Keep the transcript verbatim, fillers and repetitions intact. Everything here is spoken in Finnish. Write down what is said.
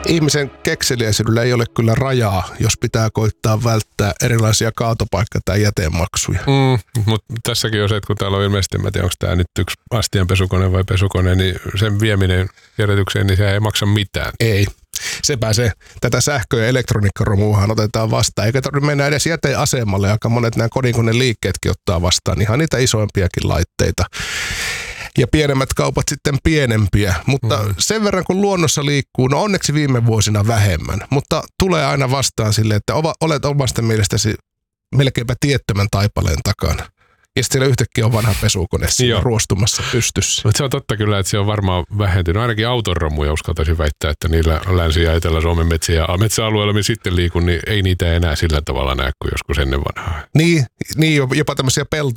ihmisen kekseliäisyydellä ei ole kyllä rajaa, jos pitää koittaa välttää erilaisia kaatopaikka- tai jätemaksuja. Mm, mutta tässäkin on se, että kun täällä on ilmeisesti, mä tiedän, onko tämä nyt yksi astianpesukone vai pesukone, niin sen vieminen kierrätykseen, niin se ei maksa mitään. Ei. Sepä se. Tätä sähkö- ja elektroniikkaromuahan otetaan vastaan. Eikä tarvitse mennä edes jäteasemalle. Aika monet nämä kodinkoneen liikkeetkin ottaa vastaan. Ihan niitä isoimpiakin laitteita. Ja pienemmät kaupat sitten pienempiä. Mutta mm. sen verran kun luonnossa liikkuu, no onneksi viime vuosina vähemmän. Mutta tulee aina vastaan silleen, että olet omasta mielestäsi melkeinpä tiettömän taipaleen takana. Ja sitten siellä yhtäkkiä on vanha pesukone siinä ruostumassa pystyssä. Mutta se on totta kyllä, että se on varmaan vähentynyt. Ainakin autonromuja uskaltaisin väittää, että niillä Länsi- ja Etelä-Suomen metsä- ja metsäalueilla, missä sitten liikun, niin ei niitä enää sillä tavalla näe kuin joskus ennen vanhaa. Niin, niin jopa tämmöisiä pelto